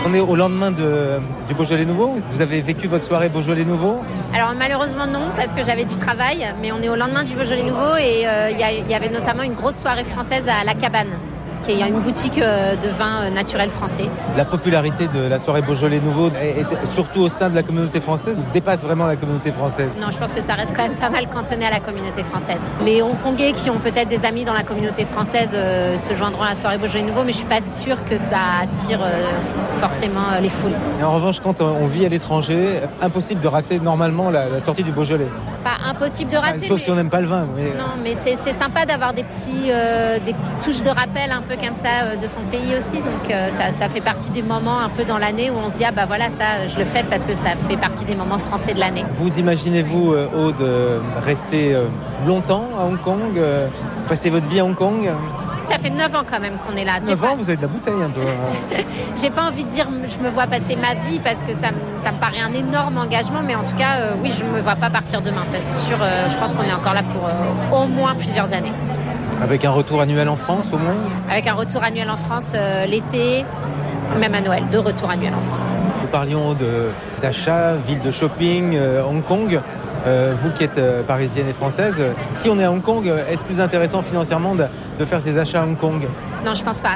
On est au lendemain du Beaujolais Nouveau. Vous avez vécu votre soirée Beaujolais Nouveau? Alors malheureusement non, parce que j'avais du travail, mais on est au lendemain du Beaujolais Nouveau et il y avait notamment une grosse soirée française à La Cabane, qui est une boutique de vin naturel français. La popularité de la soirée Beaujolais Nouveau est surtout au sein de la communauté française ou dépasse vraiment la communauté française? Non, je pense que ça reste quand même pas mal cantonné à la communauté française. Les Hongkongais qui ont peut-être des amis dans la communauté française se joindront à la soirée Beaujolais Nouveau, mais je suis pas sûre que ça attire forcément les foules. Et en revanche, quand on vit à l'étranger, impossible de rater normalement la sortie du Beaujolais. Pas impossible de rater. Sauf si on n'aime pas le vin. Mais... Non, mais c'est sympa d'avoir des petites touches de rappel un peu comme ça de son pays aussi. Donc ça fait partie des moments un peu dans l'année où on se dit bah voilà, ça je le fais parce que ça fait partie des moments français de l'année. Vous imaginez-vous, Aude, rester longtemps à Hong Kong, passer votre vie à Hong Kong? Ça fait 9 ans quand même qu'on est là. 9 ans, vous avez de la bouteille un peu. J'ai pas envie de dire je me vois passer ma vie parce que ça me paraît un énorme engagement, mais en tout cas, oui, je me vois pas partir demain, ça c'est sûr. Je pense qu'on est encore là pour au moins plusieurs années. Avec un retour annuel en France au moins? Avec un retour annuel en France l'été, même à Noël, 2 retours annuels en France. Nous parlions d'achat, ville de shopping, Hong Kong. Vous qui êtes parisienne et française, si on est à Hong Kong, est-ce plus intéressant financièrement de faire ses achats à Hong Kong? Non, je pense pas.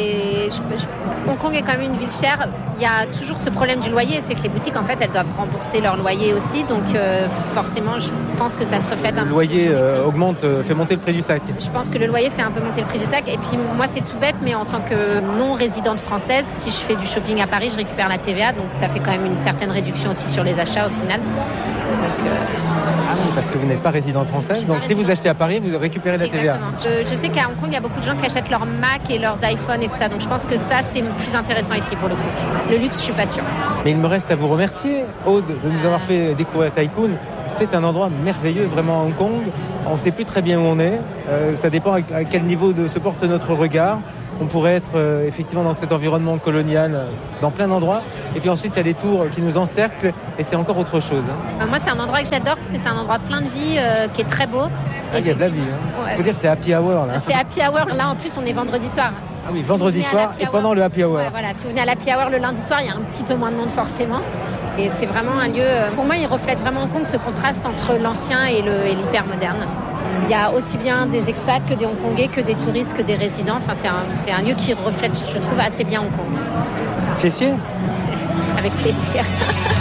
Hong Kong est quand même une ville chère. Il y a toujours ce problème du loyer, c'est que les boutiques, en fait, elles doivent rembourser leur loyer aussi. Donc, forcément, je pense que ça se reflète un petit peu. Le loyer augmente, fait monter le prix du sac. Je pense que le loyer fait un peu monter le prix du sac. Et puis, moi, c'est tout bête, mais en tant que non-résidente française, si je fais du shopping à Paris, je récupère la TVA. Donc, ça fait quand même une certaine réduction aussi sur les achats au final. Donc, Ah oui, parce que vous n'êtes pas résidente française, donc si vous achetez à Paris, vous récupérez la TVA. Exactement. Je sais qu'à Hong Kong, il y a beaucoup de gens qui achètent leurs Mac et leurs iPhones et tout ça, donc je pense que ça, c'est plus intéressant ici pour le coup. Le luxe, je suis pas sûre. Mais il me reste à vous remercier, Aude, de nous avoir fait découvrir Tai Kwun. C'est un endroit merveilleux, vraiment, à Hong Kong. On ne sait plus très bien où on est. Ça dépend à quel niveau se porte notre regard. On pourrait être effectivement dans cet environnement colonial, dans plein d'endroits. Et puis ensuite, il y a les tours qui nous encerclent et c'est encore autre chose. Moi, c'est un endroit que j'adore parce que c'est un endroit plein de vie, qui est très beau. Il y a de la vie. Il faut dire que c'est happy hour. Là. C'est happy hour. Là, en plus, on est vendredi soir. Ah oui, vendredi soir et pendant le happy hour. Ouais, voilà, si vous venez à l'happy hour le lundi soir, il y a un petit peu moins de monde forcément. Et c'est vraiment un lieu... Pour moi, il reflète vraiment Hong Kong, ce contraste entre l'ancien et l'hyper moderne. Il y a aussi bien des expats que des Hongkongais, que des touristes, que des résidents. Enfin, c'est un lieu qui reflète, je trouve, assez bien Hong Kong. C'est Avec plaisir.